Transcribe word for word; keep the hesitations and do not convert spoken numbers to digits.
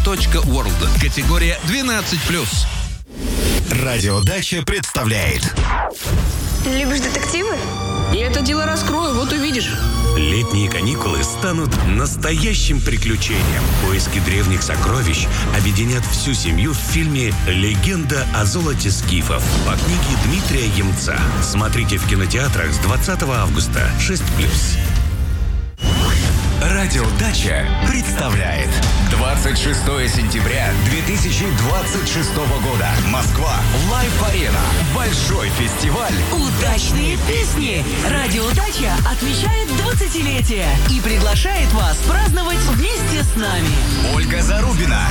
точка ворлд. Категория двенадцать плюс. Радиодача представляет. Любишь детективы? Я это дело раскрою, вот увидишь. Летние каникулы станут настоящим приключением. Поиски древних сокровищ объединят всю семью в фильме «Легенда о золоте скифов» по книге Дмитрия Емца. Смотрите в кинотеатрах с двадцатого августа. шесть плюс. Радиодача представляет. двадцать шестого сентября две тысячи двадцать шестого года. Москва. Лайв-арена. Большой фестиваль. Удачные песни. Радиодача отмечает двадцатилетие и приглашает вас праздновать вместе с нами. Ольга Зарубина.